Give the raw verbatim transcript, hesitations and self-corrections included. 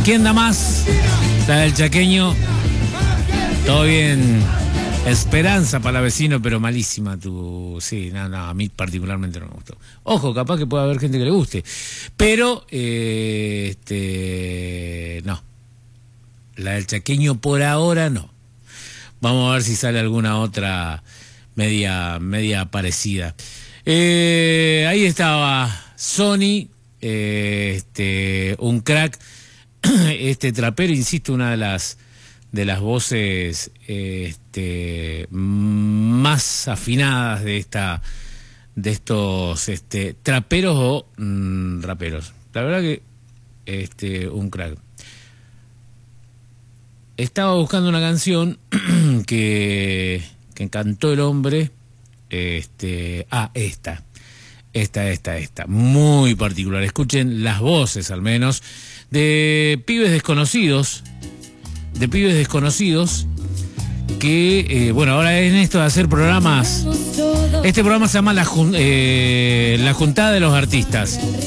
¿Quién da más? La del Chaqueño. Todo bien. Esperanza para la vecino, pero malísima tu... Sí, no, no, a mí particularmente no me gustó. Ojo, capaz que puede haber gente que le guste. Pero, eh, este... no. La del Chaqueño por ahora no. Vamos a ver si sale alguna otra media, media parecida. Eh, ahí estaba Sony, eh, este, un crack, este trapero, insisto, una de las de las voces este, más afinadas de esta de estos este, traperos o mm, raperos. La verdad que este, un crack. Estaba buscando una canción que, que cantó el hombre. Este, ah, esta. Esta, esta, esta. Muy particular. Escuchen las voces, al menos, de pibes desconocidos. De pibes desconocidos. Que, eh, bueno, ahora en esto de hacer programas. Este programa se llama La, Jun- eh, La Juntada de los Artistas.